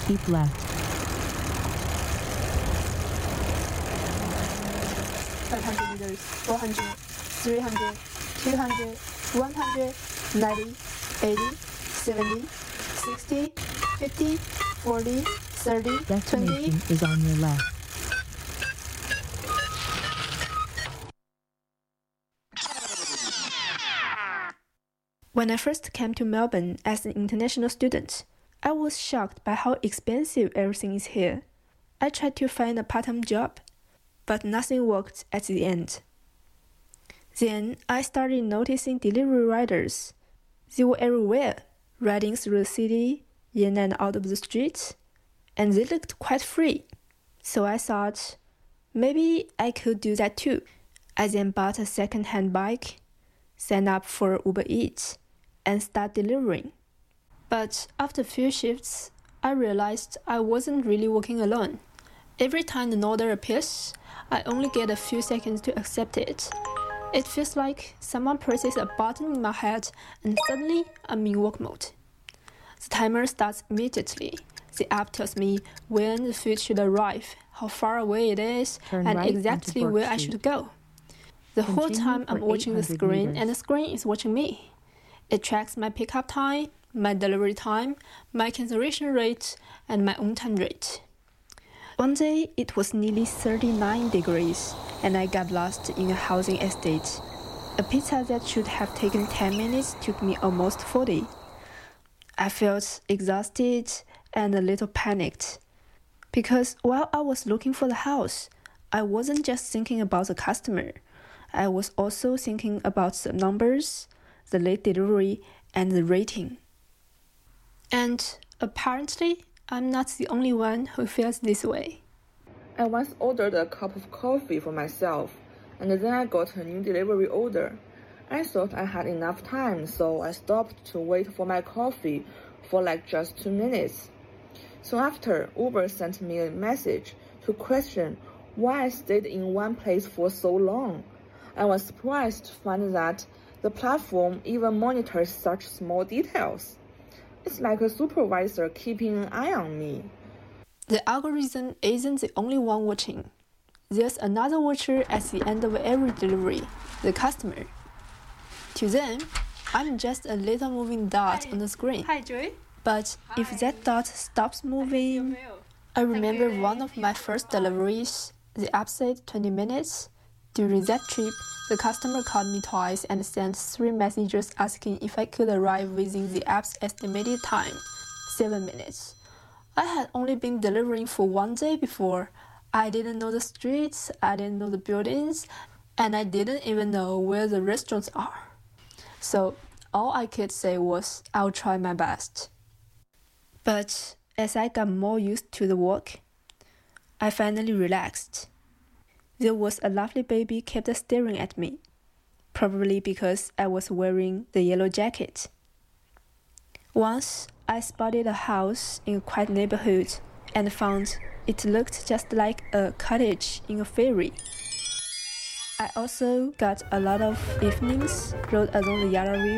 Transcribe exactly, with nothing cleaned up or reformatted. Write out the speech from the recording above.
Keep left. five hundred meters, four hundred, three hundred, two hundred, one hundred, ninety, eighty, seventy, sixty, fifty, forty, thirty, twenty. Destination is on your left. When I first came to Melbourne as an international student, I was shocked by how expensive everything is here. I tried to find a part-time job, but nothing worked at the end. Then I started noticing delivery riders. They were everywhere, riding through the city, in and out of the streets, and they looked quite free. So I thought, maybe I could do that too. I then bought a second-hand bike, signed up for Uber Eats, and started delivering. But after a few shifts, I realized I wasn't really working alone. Every time an order appears, I only get a few seconds to accept it. It feels like someone presses a button in my head and suddenly I'm in work mode. The timer starts immediately. The app tells me when the food should arrive, how far away it is, Turn and right exactly onto where Brook I Street. should go. The whole Continue time I'm for watching the eight hundred screen meters. and the screen is watching me. It tracks my pickup time, my delivery time, my cancellation rate, and my on-time rate. One day, it was nearly thirty-nine degrees, and I got lost in a housing estate. A pizza that should have taken ten minutes took me almost forty. I felt exhausted and a little panicked, because while I was looking for the house, I wasn't just thinking about the customer. I was also thinking about the numbers, the late delivery, and the rating. And apparently, I'm not the only one who feels this way. I once ordered a cup of coffee for myself, and then I got a new delivery order. I thought I had enough time, so I stopped to wait for my coffee for like just two minutes. So after, Uber sent me a message to question why I stayed in one place for so long. I was surprised to find that the platform even monitors such small details. It's like a supervisor keeping an eye on me. The algorithm isn't the only one watching. There's another watcher at the end of every delivery, the customer. To them, I'm just a little moving dot Hi. on the screen. Hi, Joy. But if that dot stops moving, I remember one of my first deliveries, the app said twenty minutes. During that trip, the customer called me twice and sent three messages asking if I could arrive within the app's estimated time, seven minutes. I had only been delivering for one day before. I didn't know the streets, I didn't know the buildings, and I didn't even know where the restaurants are. So all I could say was, I'll try my best. But as I got more used to the work, I finally relaxed. There was a lovely baby kept staring at me, probably because I was wearing the yellow jacket. Once, I spotted a house in a quiet neighborhood and found it looked just like a cottage in a fairy. I also got a lot of evenings rode along the Yarra River